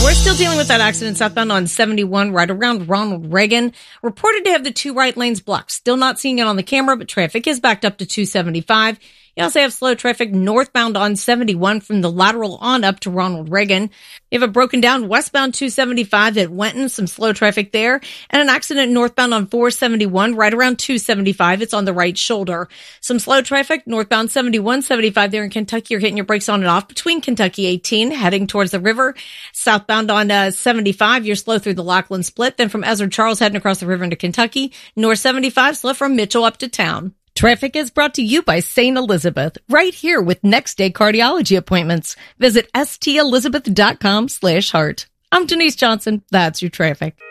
We're still dealing with that accident southbound on 71 right around Ronald Reagan. Reported to have the two right lanes blocked. Still not seeing it on the camera, but traffic is backed up to 275. You also have slow traffic northbound on 71 from the lateral on up to Ronald Reagan. You have a broken down westbound 275 at Wenton, some slow traffic there, and an accident northbound on 471 right around 275. It's on the right shoulder. Some slow traffic northbound 71, 75 there in Kentucky. You're hitting your brakes on and off between Kentucky 18 heading towards the river. Southbound on 75, you're slow through the Lachlan Split. Then from Ezra Charles heading across the river into Kentucky. North 75, slow from Mitchell up to town. Traffic is brought to you by St. Elizabeth, right here with next day cardiology appointments. Visit stelizabeth.com/heart. I'm Denise Johnson. That's your traffic.